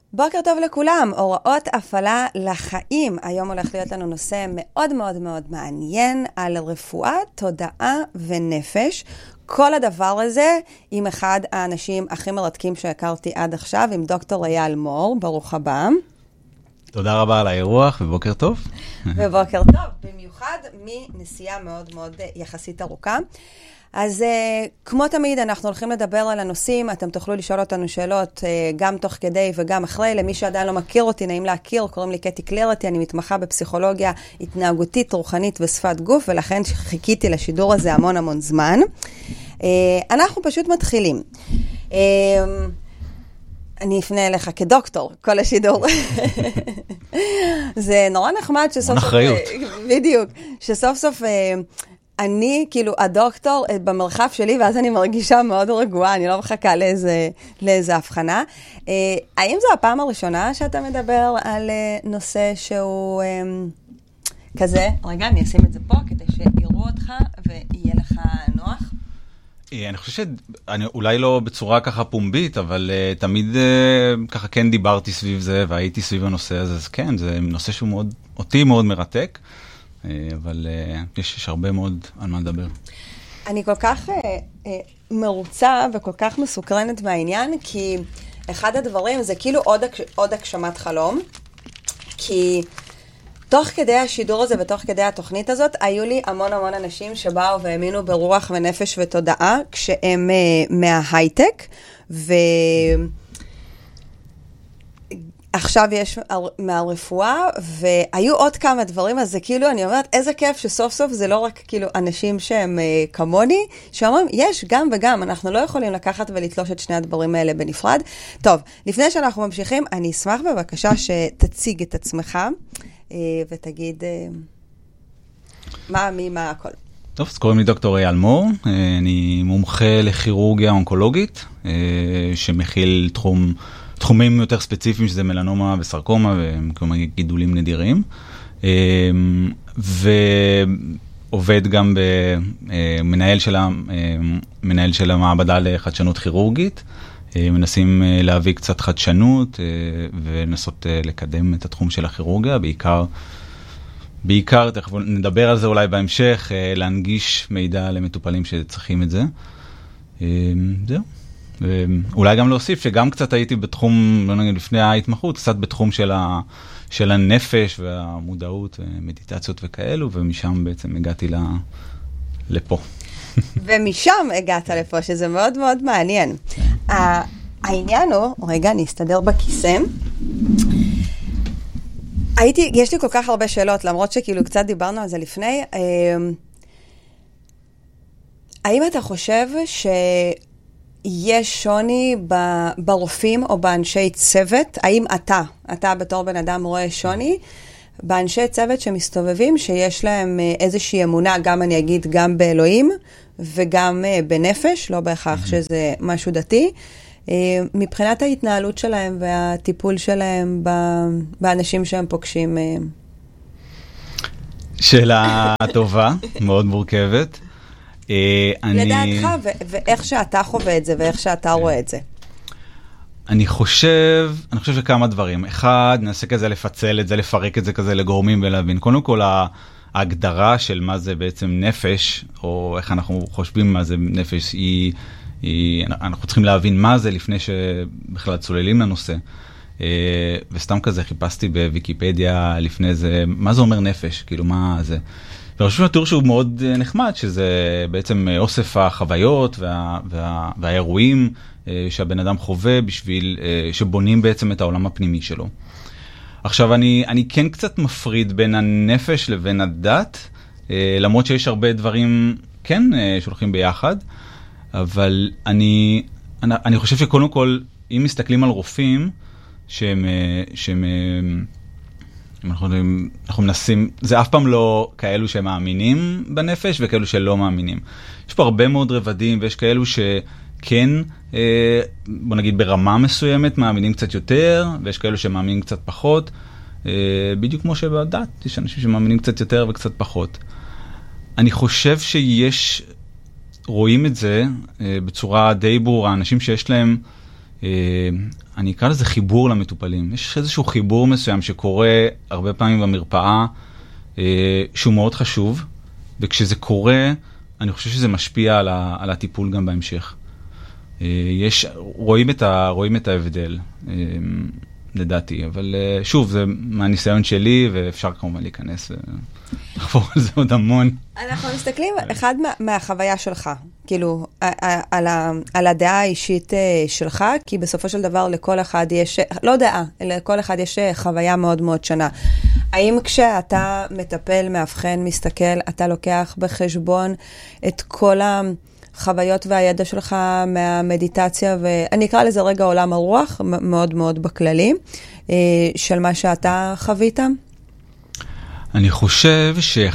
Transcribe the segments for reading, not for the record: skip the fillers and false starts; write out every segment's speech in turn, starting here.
בוקר טוב לכולם, הוראות הפעלה לחיים. היום הולך להיות לנו נושא מאוד מאוד מאוד מעניין על רפואה, תודעה ונפש. כל הדבר הזה עם אחד האנשים הכי מרתקים שהכרתי עד עכשיו, עם דוקטור אייל מור. ברוך הבא. תודה רבה על האירוח ובוקר טוב. ובוקר טוב, במיוחד מנסיעה מאוד מאוד יחסית ארוכה. אז כמו תמיד אנחנו הולכים לדבר על הנושאים, אתם תוכלו לשאול אותנו שאלות גם תוך כדי וגם אחרי. למי שעדיין לא מכיר אותי, נעים להכיר, קוראים לי קטי קלרטי, אני מתמחה בפסיכולוגיה התנהגותית, רוחנית ושפת גוף, ולכן חיכיתי לשידור הזה המון המון זמן. אנחנו פשוט מתחילים. אני אפנה אליך כדוקטור, כל השידור. זה נורא נחמד שסוף סוף... אחריות. בדיוק, שסוף סוף... אני כאילו הדוקטור במרחב שלי, ואז אני מרגישה מאוד רגועה, אני לא מחכה לאיזה הבחנה. האם זו הפעם הראשונה שאתה מדבר על נושא שהוא כזה? רגע, אני אשים את זה פה כדי שיראו אותך ויהיה לך נוח. אני חושב שאולי לא בצורה ככה פומבית, אבל תמיד ככה כן דיברתי סביב זה, והייתי סביב הנושא הזה, אז כן, זה נושא שהוא מאוד, אותי מאוד מרתק. אבל יש הרבה מאוד על מה לדבר. אני כל כך מרוצה וכל כך מסוקרנת מהעניין, כי אחד הדברים זה כאילו עוד הגשמת חלום, כי תוך כדי השידור הזה ותוך כדי התוכנית הזאת, היו לי המון המון אנשים שבאו והאמינו ברוח ונפש ותודעה, כשהם מההייטק, עכשיו יש מהרפואה, והיו עוד כמה דברים, אז זה כאילו, אני אומרת, איזה כיף שסוף סוף זה לא רק כאילו אנשים שהם כמוני, שאומרים, יש גם וגם, אנחנו לא יכולים לקחת ולתלוש את שני הדברים האלה בנפרד. טוב, לפני שאנחנו ממשיכים, אני אשמח בבקשה שתציג את עצמך, ותגיד מה הכל. טוב, אז קוראים לי דוקטור אייל מור, אני מומחה לכירורגיה אונקולוגית, שמכיל תחומים יותר ספציפיים, שזה מלנומה וסרקומה, וכלומר גידולים נדירים. ועובד גם במנהל של המעבדה לחדשנות כירורגית. מנסים להביא קצת חדשנות, ונסות לקדם את התחום של הכירורגיה, בעיקר, נדבר על זה אולי בהמשך, להנגיש מידע למטופלים שצריכים את זה. זהו. אולי גם להוסיף שגם קצת הייתי בתחום, לא נגיד לפני ההתמחות, קצת בתחום של הנפש והמודעות ומדיטציות וכאלו, ומשם בעצם הגעתי לפה. ומשם הגעת לפה, שזה מאוד מאוד מעניין. העניין הוא, רגע, אני אסתדר בכיסא. יש לי כל כך הרבה שאלות, למרות שכאילו קצת דיברנו על זה לפני. האם אתה חושב יש שוני ברופאים או באנשי צוות? האם אתה בתור בן אדם רואה שוני באנשי צוות שמסתובבים, שיש להם איזושהי אמונה, גם אני אגיד, גם באלוהים וגם בנפש, לא בהכרח שזה משהו דתי, מבחינת ההתנהלות שלהם והטיפול שלהם באנשים שהם פוגשים? שאלה טובה, מאוד מורכבת. לדעתך, ואיך שאתה חווה את זה, ואיך שאתה רואה את זה. אני חושב שכמה דברים. אחד, ננסה כזה לפצל את זה, לפרק את זה כזה לגורמים ולהבין. קודם כל, ההגדרה של מה זה בעצם נפש, או איך אנחנו חושבים מה זה נפש, אנחנו צריכים להבין מה זה לפני שבכלל צוללים לנושא. וסתם כזה חיפשתי בוויקיפדיה לפני זה, מה זה אומר נפש? כאילו, מה זה? ואני חושב שהתיאור שהוא מאוד נחמד, שזה בעצם אוסף החוויות והאירועים שהבן אדם חווה בשביל שבונים בעצם את העולם הפנימי שלו. עכשיו, אני כן קצת מפריד בין הנפש לבין הדת, למרות שיש הרבה דברים כן שהולכים ביחד, אבל אני חושב שקודם כל, אם מסתכלים על רופאים שהם אנחנו מנסים, זה אף פעם לא כאלו שמאמינים בנפש וכאלו שלא מאמינים. יש פה הרבה מאוד רבדים, ויש כאלו שכן, בוא נגיד ברמה מסוימת, מאמינים קצת יותר, ויש כאלו שמאמינים קצת פחות. בדיוק כמו שבדת, יש אנשים שמאמינים קצת יותר וקצת פחות. אני חושב רואים את זה בצורה די ברורה, אנשים שיש להם אני אקרא לזה חיבור למטופלים. יש איזשהו חיבור מסוים שקורה הרבה פעמים במרפאה, שהוא מאוד חשוב, וכשזה קורה, אני חושב שזה משפיע על הטיפול גם בהמשך. רואים את ההבדל, לדעתי, אבל שוב, זה מהניסיון שלי, ואפשר כמובן להיכנס ולחפור על זה עוד המון. אנחנו מסתכלים אחד מהחוויה שלך, כאילו, על הדעה האישית שלך, כי בסופו של דבר לכל אחד יש, לא דעה, לכל אחד יש חוויה מאוד מאוד שונה. האם כשאתה מטפל, מאבחן, מסתכל, אתה לוקח בחשבון את כל החוויות והידע שלך מהמדיטציה, ואני אקרא לזה רגע עולם הרוח, מאוד מאוד בכללי, של מה שאתה חווית? אני חושב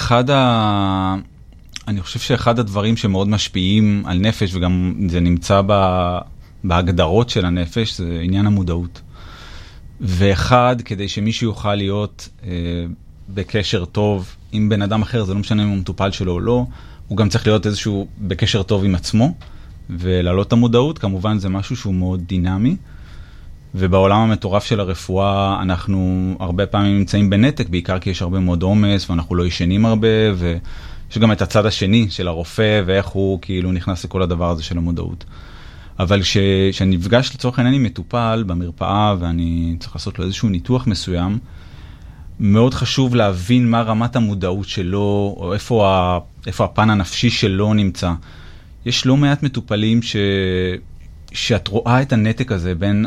שאחד הדברים שמאוד משפיעים על נפש, וגם זה נמצא בהגדרות של הנפש, זה עניין המודעות. ואחד, כדי שמישהו יוכל להיות בקשר טוב עם בן אדם אחר, זה לא משנה אם הוא מטופל שלו או לא, הוא גם צריך להיות איזשהו בקשר טוב עם עצמו, ולהעלות את המודעות, כמובן זה משהו שהוא מאוד דינמי, ובעולם המטורף של הרפואה אנחנו הרבה פעמים נמצאים בנתק, בעיקר כי יש הרבה מאוד עומס, ואנחנו לא ישנים הרבה, ויש גם את הצד השני של הרופא, ואיך הוא כאילו נכנס לכל הדבר הזה של המודעות. אבל כשאני נפגש לצורך העניין עם מטופל במרפאה, ואני צריך לעשות לו איזשהו ניתוח מסוים, מאוד חשוב להבין מה רמת המודעות שלו, או איפה הפן הנפשי שלו נמצא. יש לא מעט מטופלים שאת רואה את הנתק הזה בין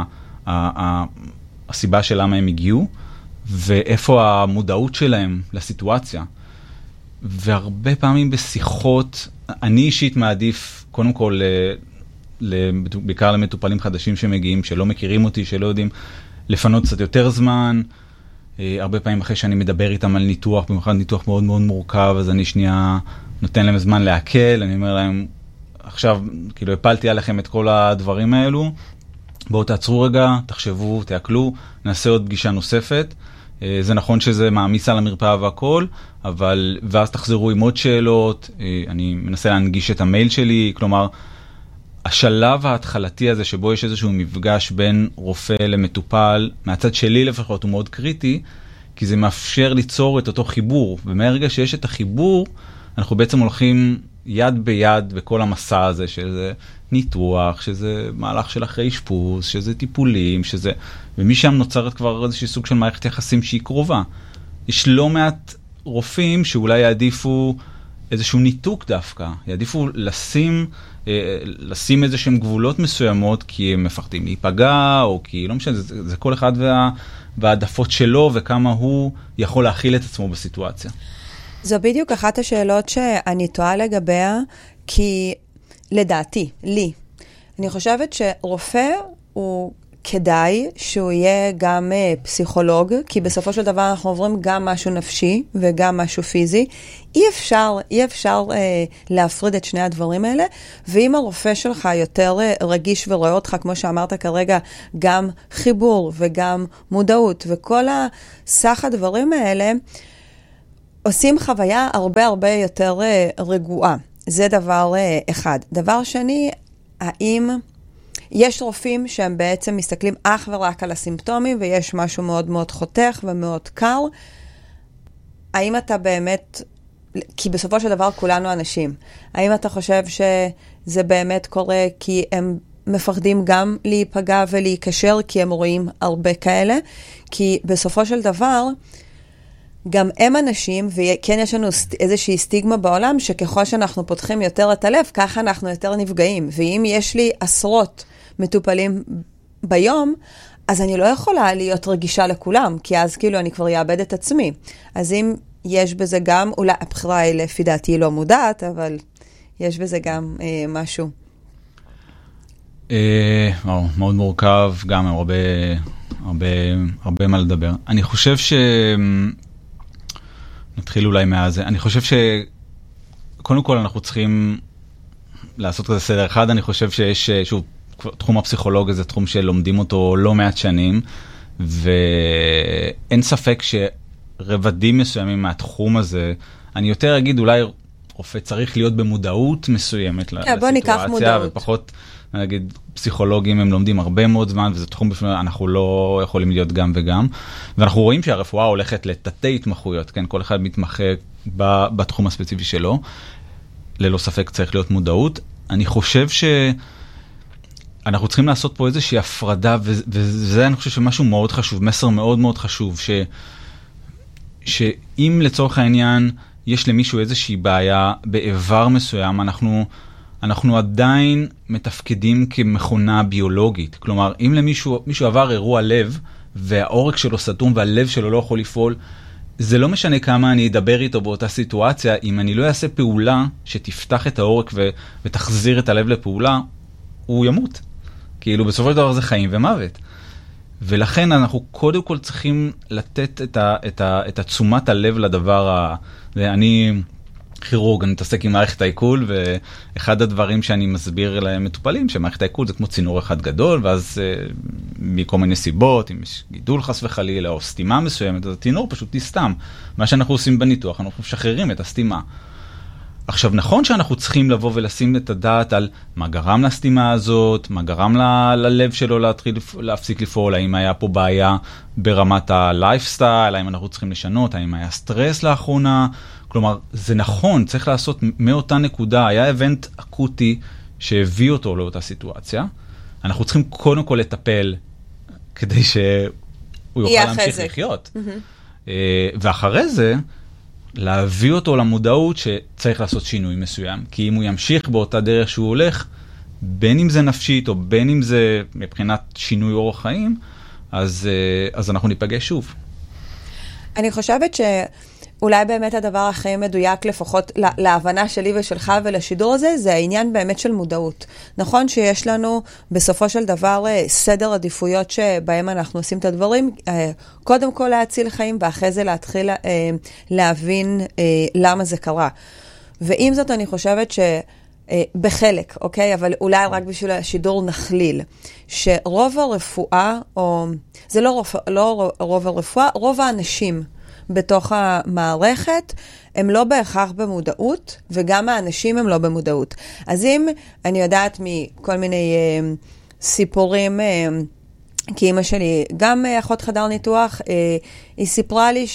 הסיבה של למה הם הגיעו, ואיפה המודעות שלהם לסיטואציה. והרבה פעמים בשיחות, אני אישית מעדיף, קודם כל, בעיקר למטופלים חדשים שמגיעים, שלא מכירים אותי, שלא יודעים, לפנות קצת יותר זמן. הרבה פעמים אחרי שאני מדבר איתם על ניתוח, במיוחד ניתוח מאוד מאוד מורכב, אז אני שנייה נותן להם זמן להקל, אני אומר להם, עכשיו, כאילו, הפלתי עליכם את כל הדברים האלו, בואו תעצרו רגע, תחשבו, תעכלו, נעשה עוד פגישה נוספת. זה נכון שזה מעמיס על המרפאה והכל, אבל, ואז תחזרו עם עוד שאלות, אני מנסה להנגיש את המייל שלי, כלומר, השלב ההתחלתי הזה שבו יש איזשהו מפגש בין רופא למטופל, מהצד שלי לפחות הוא מאוד קריטי, כי זה מאפשר ליצור את אותו חיבור, ומהרגע שיש את החיבור, אנחנו בעצם הולכים יד ביד בכל המסע הזה, שזה ניתוח, שזה מהלך של אחרי אשפוז, שזה טיפולים, שזה, ומשם נוצרת כבר איזשהו סוג של מערכת יחסים שהיא קרובה. יש לא מעט רופאים שאולי יעדיפו איזשהו ניתוק דווקא, יעדיפו לשים איזה שהם גבולות מסוימות, כי הם מפחדים להיפגע, או כי לא משנה, זה כל אחד והעדפות שלו, וכמה הוא יכול להכיל את עצמו בסיטואציה. זו בדיוק אחת השאלות שאני טועה לגביה, כי לדעתי, לי, אני חושבת שרופא הוא כדאי שהוא יהיה גם פסיכולוג, כי בסופו של דבר אנחנו עוברים גם משהו נפשי וגם משהו פיזי. אי אפשר להפריד את שני הדברים האלה, ואם הרופא שלך יותר רגיש ורואה אותך, כמו שאמרת כרגע, גם חיבור וגם מודעות, וכל הסך הדברים האלה, עושים חוויה הרבה הרבה יותר רגועה. זה דבר אחד. דבר שני, האם יש רופאים שהם בעצם מסתכלים אך ורק על הסימפטומים, ויש משהו מאוד מאוד חותך ומאוד קר. האם אתה באמת, כי בסופו של דבר כולנו אנשים, האם אתה חושב שזה באמת קורה כי הם מפחדים גם להיפגע ולהיקשר, כי הם רואים הרבה כאלה? כי בסופו של דבר, גם הם אנשים, וכן יש לנו איזושהי סטיגמה בעולם, שככל שאנחנו פותחים יותר את הלב, ככה אנחנו יותר נפגעים. ואם יש לי עשרות מטופלים ביום, אז אני לא יכולה להיות רגישה לכולם, כי אז כאילו אני כבר אאבד את עצמי. אז אם יש בזה גם, אולי הבחירה היא לפי דעתי לא מודעת, אבל יש בזה גם משהו. מאוד מורכב, גם הרבה מה לדבר. אני חושב נתחיל אולי מאז. אני חושב שקודם כל אנחנו צריכים לעשות כזה סדר אחד. אני חושב שיש, שוב, תחום הפסיכולוגיה זה תחום שלומדים אותו לא מעט שנים, ואין ספק שרבדים מסוימים מהתחום הזה, אני יותר אגיד אולי רופא צריך להיות במודעות מסוימת לסיטואציה, ופחות, נגיד, פסיכולוגים הם לומדים הרבה מאוד זמן, וזה תחום בפני, אנחנו לא יכולים להיות גם וגם, ואנחנו רואים שהרפואה הולכת לתתי התמחויות, כן? כל אחד מתמחה בתחום הספציפי שלו, ללא ספק צריך להיות מודעות. אני חושב שאנחנו צריכים לעשות פה איזושהי הפרדה, וזה אני חושב שמשהו מאוד חשוב, מסר מאוד מאוד חשוב, שאם לצורך העניין יש למישהו איזושהי בעיה באיבר מסוים, אנחנו עדיין מתפקדים כמכונה ביולוגית. כלומר, אם מישהו עבר אירוע לב, והעורק שלו סתום והלב שלו לא יכול לפעול, זה לא משנה כמה אני אדבר איתו באותה סיטואציה, אם אני לא אעשה פעולה שתפתח את העורק ותחזיר את הלב לפעולה, הוא ימות. כאילו בסופו של דבר זה חיים ומוות. ולכן אנחנו קודם כל צריכים לתת את תשומת הלב לדבר אני כירורג, אני מתעסק עם מערכת העיכול, ואחד הדברים שאני מסביר למטופלים, שמערכת העיכול זה כמו צינור אחד גדול, ואז מכל מיני סיבות, אם יש גידול חס וחלילה, או סתימה מסוימת, אז הצינור פשוט נסתם. מה שאנחנו עושים בניתוח, אנחנו משחררים את הסתימה. עכשיו, נכון שאנחנו צריכים לבוא ולשים את הדעת על מה גרם לסתימה הזאת, מה גרם ללב שלו להפסיק לפעול, האם היה פה בעיה ברמת הלייפסטייל, האם אנחנו צריכים לשנות, האם היה סטרס לאחרונה, כלומר, זה נכון, צריך לעשות מאותה נקודה, היה איבנט אקוטי שהביא אותו לאותה סיטואציה, אנחנו צריכים קודם כל לטפל כדי שהוא יוכל להמשיך לחיות. ואחרי זה, להביא אותו למודעות שצריך לעשות שינוי מסוים, כי אם הוא ימשיך באותה דרך שהוא הולך, בין אם זה נפשית או בין אם זה מבחינת שינוי אורח חיים, אז אנחנו ניפגש שוב. אני חושבת שאולי באמת הדבר הכי מדויק לפחות להבנה שלי ושלך ולשידור הזה, זה העניין באמת של מודעות. נכון שיש לנו בסופו של דבר סדר עדיפויות שבהם אנחנו עושים את הדברים, קודם כל להציל חיים ואחרי זה להתחיל להבין למה זה קרה. ועם זאת אני חושבת בחלק, אוקיי? אבל אולי רק בשביל השידור נכליל, שרוב הרפואה, או זה לא רוב הרפואה, רוב האנשים בתוך המערכת, הם לא בהכרח במודעות, וגם האנשים הם לא במודעות. אז אם אני יודעת מכל מיני סיפורים, כי אמא שלי, גם אחות חדר ניתוח, היא סיפרה לי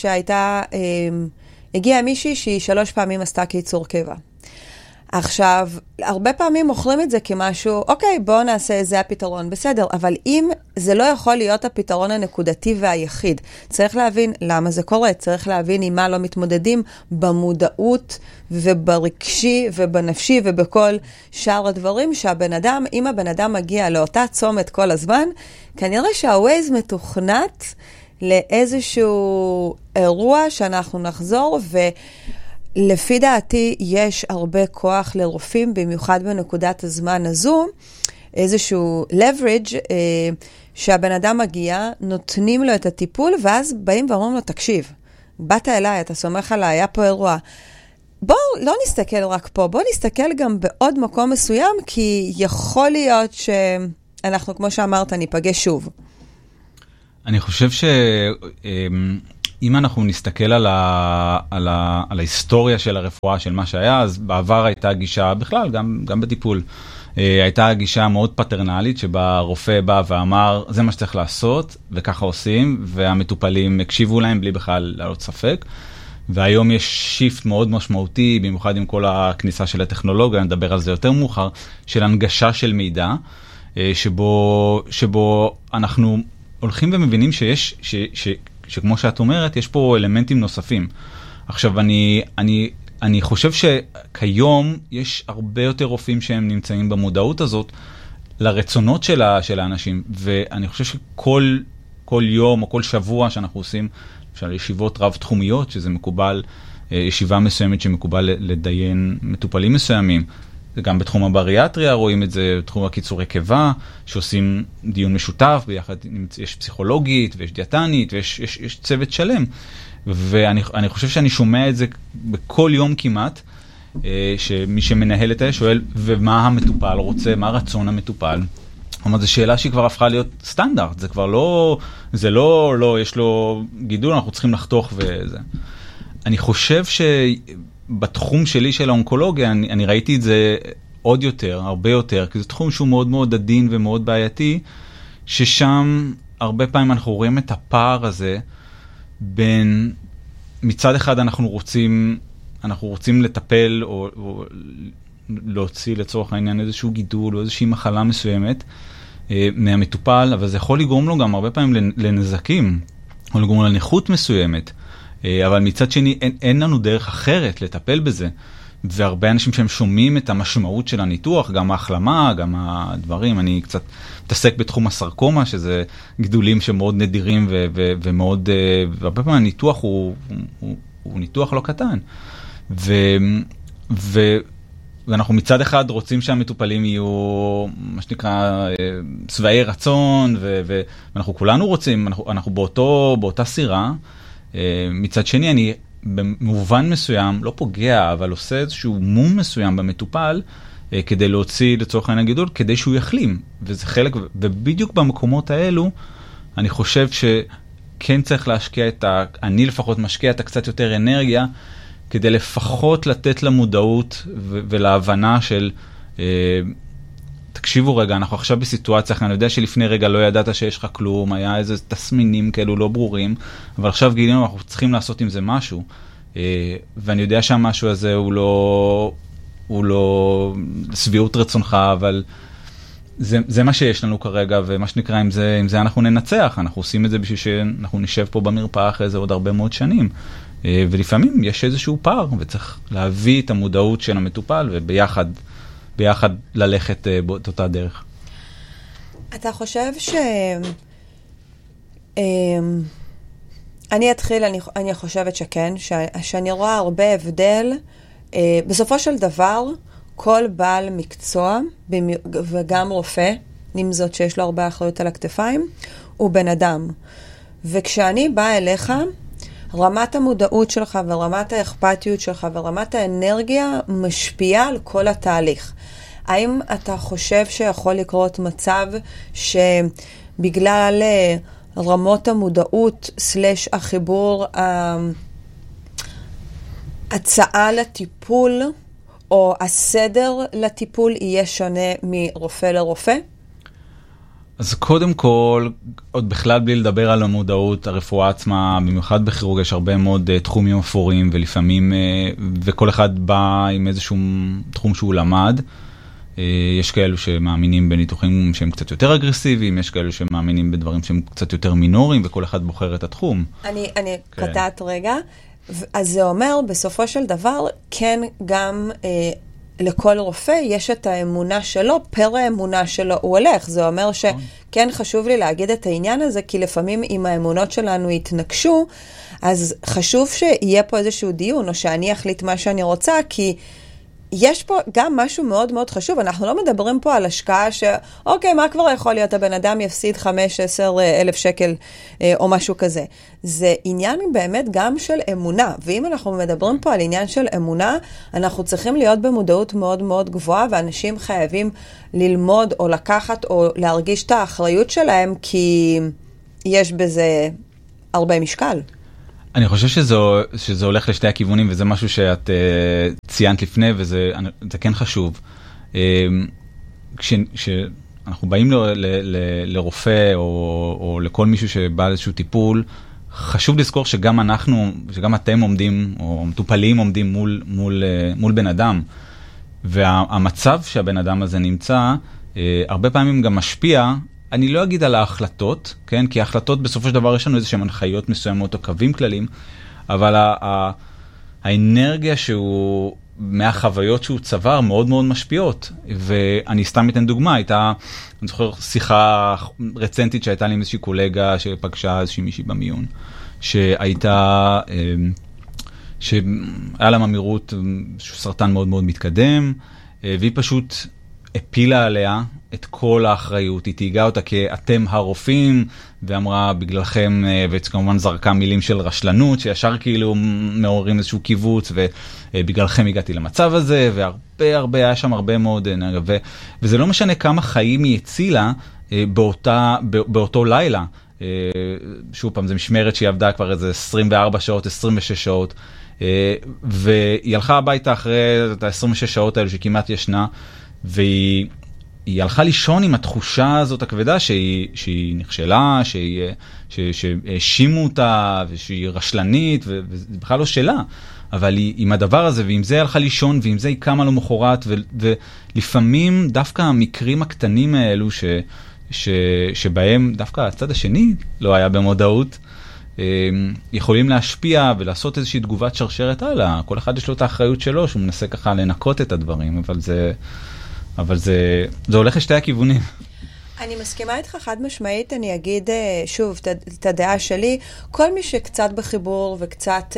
הגיעה מישהי שהיא 3 פעמים עשתה קיצור קיבה. עכשיו, הרבה פעמים מוכרים את זה כמשהו, אוקיי, בואו נעשה, זה הפתרון, בסדר, אבל אם זה לא יכול להיות הפתרון הנקודתי והיחיד, צריך להבין למה זה קורה, צריך להבין עם מה לא מתמודדים במודעות וברגשי ובנפשי ובכל שאר הדברים שהבן אדם, אם הבן אדם מגיע לאותה צומת כל הזמן, כנראה שהווייז מתוכנת לאיזשהו אירוע שאנחנו נחזור לפי דעתי יש הרבה כוח לרופאים, במיוחד בנקודת הזמן הזו, איזשהו leverage שהבן אדם מגיע, נותנים לו את הטיפול, ואז באים ואומרים לו, תקשיב, באת אליי, אתה סומך עליי, היה פה אירוע. בואו לא נסתכל רק פה, בואו נסתכל גם בעוד מקום מסוים, כי יכול להיות שאנחנו, כמו שאמרת, ניפגש שוב. אני חושב אם אנחנו נסתכל על ההיסטוריה של הרפואה, של מה שהיה, אז בעבר הייתה גישה, בכלל, גם בטיפול, הייתה גישה מאוד פטרנלית, שבה הרופא בא ואמר, זה מה שצריך לעשות, וככה עושים, והמטופלים הקשיבו להם בלי בכלל לעלות ספק, והיום יש שיפט מאוד משמעותי, במיוחד עם כל הכניסה של הטכנולוגיה, נדבר על זה יותר מאוחר, של הנגשה של מידע, שבו אנחנו הולכים ומבינים שכמו שאת אומרת, יש פה אלמנטים נוספים. עכשיו, אני חושב שכיום יש הרבה יותר רופאים שהם נמצאים במודעות הזאת לרצונות של האנשים, ואני חושב שכל יום או כל שבוע שאנחנו עושים, למשל ישיבות רב-תחומיות, שזה מקובל, ישיבה מסוימת שמקובל לדיין מטופלים מסוימים, גם בתחום הבריאטריה רואים את זה, בתחום הקיצורי קיבה, שעושים דיון משותף, ביחד יש פסיכולוגית ויש דיאטנית ויש צוות שלם. ואני חושב שאני שומע את זה בכל יום כמעט, שמי שמנהל את זה שואל, ומה המטופל רוצה, מה רצון המטופל? כלומר, זו שאלה שהיא כבר הפכה להיות סטנדרט, זה כבר לא, יש לו גידול, אנחנו צריכים לחתוך וזה. אני חושב בתחום שלי של האונקולוגיה, אני ראיתי את זה עוד יותר, הרבה יותר, כי זה תחום שהוא מאוד מאוד עדין ומאוד בעייתי, ששם הרבה פעמים אנחנו רואים את הפער הזה בין, מצד אחד אנחנו רוצים לטפל או להוציא לצורך העניין איזשהו גידול או איזושהי מחלה מסוימת מהמטופל, אבל זה יכול לגרום לו גם הרבה פעמים לנזקים, או לגרום לנכות מסוימת. אבל מצד שני אין לנו דרך אחרת לטפל בזה. והרבה אנשים שהם שומעים את המשמעות של הניתוח, גם ההחלמה, גם הדברים, אני קצת מתעסק בתחום הסרקומה, שזה גידולים שמאוד נדירים ומאוד, והרבה פעמים הניתוח הוא ניתוח לא קטן. ואנחנו מצד אחד רוצים שהמטופלים יהיו, מה שנקרא, שבעי רצון, ואנחנו כולנו רוצים, אנחנו באותה סירה. מצד שני, אני במובן מסוים, לא פוגע, אבל עושה איזשהו מום מסוים במטופל, כדי להוציא לצורך העניין גידול, כדי שהוא יחלים. וזה חלק, ובדיוק במקומות האלו, אני חושב שכן צריך להשקיע אני לפחות משקיע את קצת יותר אנרגיה, כדי לפחות לתת למודעות ולהבנה של, תקשיבו רגע, אנחנו עכשיו בסיטואציה, אני יודע שלפני רגע לא ידעת שיש לך כלום, היה איזה תסמינים כאלו לא ברורים, אבל עכשיו גילינו, אנחנו צריכים לעשות עם זה משהו, ואני יודע שהמשהו הזה הוא לא סביעות רצונך, אבל זה מה שיש לנו כרגע, ומה שנקרא, עם זה אנחנו ננצח, אנחנו עושים את זה בשביל שאנחנו נשב פה במרפאה אחרי זה עוד הרבה מאוד שנים, ולפעמים יש איזשהו פער, וצריך להביא את המודעות של המטופל, וביחד ללכת באותה דרך. אתה חושב אני אתחיל, אני חושבת שכן, שאני רואה הרבה הבדל, בסופו של דבר, כל בעל מקצוע, וגם רופא, עם זאת שיש לו הרבה אחריות על הכתפיים, הוא בן אדם. וכשאני באה אליך, רמת המודעות שלך ורמת האכפתיות שלך ורמת האנרגיה משפיעה על כל התהליך. האם אתה חושב שיכול לקרות מצב שבגלל רמות המודעות סלש החיבור, הצעה לטיפול או הסדר לטיפול יהיה שונה מרופא לרופא? אז קודם כל, עוד בכלל בלי לדבר על המודעות, הרפואה עצמה, במיוחד בכירורגיה, יש הרבה מאוד תחומים אפורים, ולפעמים, וכל אחד בא עם איזשהו תחום שהוא למד. יש כאלו שמאמינים בניתוחים שהם קצת יותר אגרסיביים, יש כאלו שמאמינים בדברים שהם קצת יותר מינוריים, וכל אחד בוחר את התחום. אני קטעת רגע, אז זה אומר, בסופו של דבר, כן גם לכל רופא יש את האמונה שלו, פר האמונה שלו הוא הולך. זה אומר שכן חשוב לי להגיד את העניין הזה, כי לפעמים אם האמונות שלנו יתנגשו, אז חשוב שיהיה פה איזשהו דיון, או שאני אחליט מה שאני רוצה, כי יש פה גם משהו מאוד מאוד חשוב. אנחנו לא מדברים פה על השקעה אוקיי, מה כבר יכול להיות? הבן אדם יפסיד 5-10 אלף שקל או משהו כזה. זה עניין באמת גם של אמונה. ואם אנחנו מדברים פה על עניין של אמונה, אנחנו צריכים להיות במודעות מאוד מאוד גבוהה, ואנשים חייבים ללמוד או לקחת או להרגיש את האחריות שלהם, כי יש בזה הרבה משקל. אני חושב שזה הולך לשתי הכיוונים, וזה משהו שאת ציינת לפני, וזה כן חשוב. כשאנחנו באים לרופא או לכל מישהו שבא לאיזשהו טיפול, חשוב לזכור שגם אתם עומדים, או המטופלים עומדים מול בן אדם, והמצב שהבן אדם הזה נמצא, הרבה פעמים גם משפיע, אני לא אגיד על ההחלטות, כן? כי ההחלטות בסופו של דבר יש לנו איזשהם הנחיות מסוימות או קווים כלליים, אבל האנרגיה מהחוויות שהוא צבר מאוד מאוד משפיעות. ואני סתם אתן דוגמה, אני זוכר שיחה רצנטית שהייתה לי עם איזושהי קולגה שפגשה איזושהי מישהי במיון, שהיה לה ממירות, סרטן מאוד מאוד מתקדם, והיא פשוט הפילה עליה את כל האחריות, היא תהיגה אותה כאתם הרופאים, ואמרה בגללכם, וכמובן זרקה מילים של רשלנות, שישר כאילו מעוררים איזשהו קיבוץ, ובגללכם הגעתי למצב הזה, היה שם הרבה מאוד אנרגיה, וזה לא משנה כמה חיים היא הצילה באותו לילה. שוב פעם, זה משמרת שהיא עבדה כבר איזה 24 שעות, 26 שעות, והיא הלכה הביתה אחרי את ה-26 שעות האלו שכמעט ישנה, והיא הלכה לישון עם התחושה הזאת הכבדה שהיא נכשלה, שהאשימו אותה, ושהיא רשלנית, וזה בכלל לא שאלה. אבל היא עם הדבר הזה, ועם זה הלכה לישון, ועם זה היא קמה למחרת, ולפעמים דווקא המקרים הקטנים האלו, שבהם דווקא הצד השני לא היה במודעות, יכולים להשפיע ולעשות איזושהי תגובת שרשרת הלאה. כל אחד יש לו את האחריות שלו, שהוא מנסה ככה לנקות את הדברים, אבל זה הולך לשתי הכיוונים. אני מסכימה איתך חד משמעית, אני אגיד שוב את הדעה שלי, כל מי שקצת בחיבור וקצת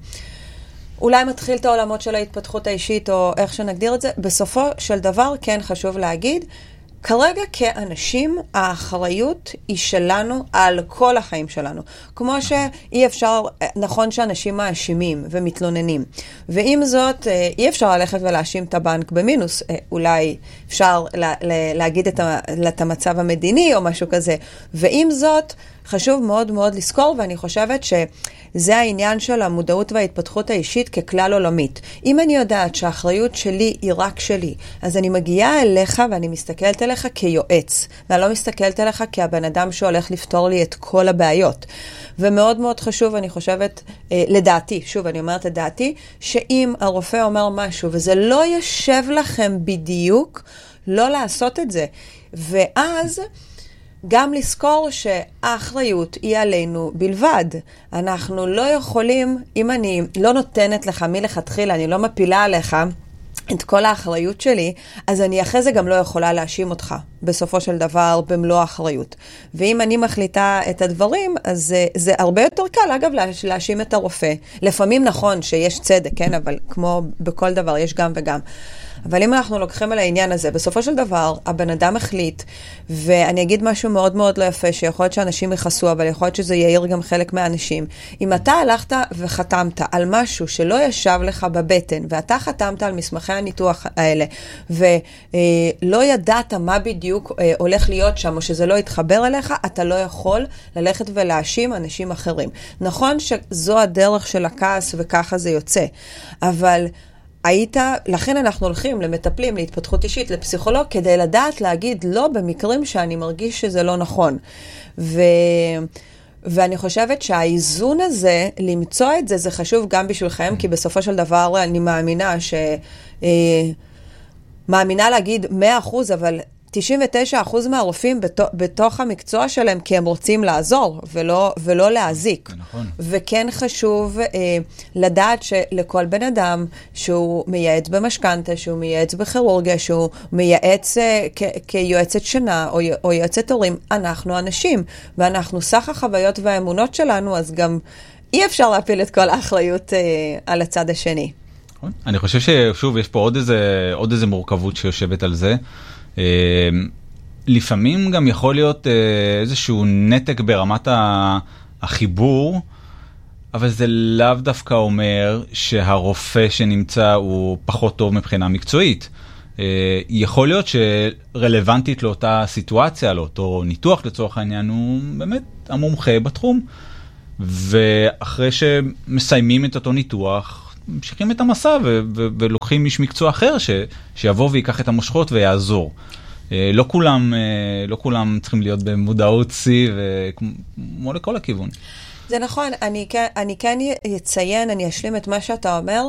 אולי מתחיל את העולמות של ההתפתחות האישית או איך שנגדיר את זה, בסופו של דבר כן חשוב להגיד, כרגע כאנשים, האחריות היא שלנו על כל החיים שלנו. כמו שאי אפשר, נכון שאנשים מאשימים ומתלוננים. ועם זאת, אי אפשר ללכת ולהאשים את הבנק במינוס. אולי אפשר להגיד את המצב המדיני או משהו כזה. ועם זאת, חשוב מאוד מאוד לזכור, ואני חושבת שזה העניין של המודעות וההתפתחות האישית ככלל עולמית. אם אני יודעת שהאחריות שלי היא רק שלי, אז אני מגיעה אליך ואני מסתכלת אליך כיועץ, ואני לא מסתכלת אליך כהבן אדם שהולך לפתור לי את כל הבעיות. ומאוד מאוד חשוב, אני חושבת, לדעתי, שוב אני אומרת את דעתי, שאם הרופא אומר משהו וזה לא יושב לכם בדיוק, לא לעשות את זה. ואז גם לזכור שהאחריות היא עלינו בלבד. אנחנו לא יכולים, אם אני לא נותנת לך מלכתחילה, אני לא מפילה עליך את כל האחריות שלי, אז אני אחרי זה גם לא יכולה להאשים אותך, בסופו של דבר, במלוא האחריות. ואם אני מחליטה את הדברים, אז זה הרבה יותר קל, אגב, להאשים את הרופא. לפעמים נכון שיש צדק, כן? אבל כמו בכל דבר, יש גם וגם. אבל אם אנחנו לוקחים על העניין הזה, בסופו של דבר, הבן אדם החליט, ואני אגיד משהו מאוד מאוד לא יפה, שיכול להיות שאנשים יחסו, אבל יכול להיות שזה יעיר גם חלק מהאנשים. אם אתה הלכת וחתמת על משהו שלא ישב לך בבטן, ואתה חתמת על מסמכי הניתוח האלה, ולא ידעת מה בדיוק הולך להיות שם, או שזה לא יתחבר אליך, אתה לא יכול ללכת ולהאשים אנשים אחרים. נכון שזו הדרך של הכעס, וככה זה יוצא. אבל לכן אנחנו הולכים למטפלים, להתפתחות אישית, לפסיכולוג, כדי לדעת להגיד לא במקרים שאני מרגיש שזה לא נכון. ואני חושבת שהאיזון הזה, למצוא את זה, זה חשוב גם בשבילכם, כי בסופו של דבר אני מאמינה להגיד 100%, אבל 99% מהרופאים בתוך המקצוע שלהם, כי הם רוצים לעזור ולא להזיק. נכון. וכן חשוב לדעת שלכל בן אדם שהוא מייעץ במשכנתה, שהוא מייעץ בכירורגיה, שהוא מייעץ כיועצת שנה או יועצת הורים, אנחנו אנשים, ואנחנו סך החוויות והאמונות שלנו, אז גם אי אפשר להפיל את כל האחריות על הצד השני. אני חושב ששוב, יש פה עוד איזה מורכבות שיושבת על זה. לפעמים גם יכול להיות איזשהו נתק ברמת החיבור, אבל זה לאו דווקא אומר שהרופא שנמצא הוא פחות טוב מבחינה מקצועית. יכול להיות שרלוונטית לאותה סיטואציה, לאותו ניתוח לצורך העניין, הוא באמת המומחה בתחום. ואחרי שמסיימים את אותו ניתוח, ממשיכים את המסע ולוקחים איש מקצוע אחר שיבוא ויקח את המושכות ויעזור. לא כולם צריכים להיות במודעות C וכמו לכל הכיוון. זה נכון, אני כן אציין, אני אשלים את מה שאתה אומר,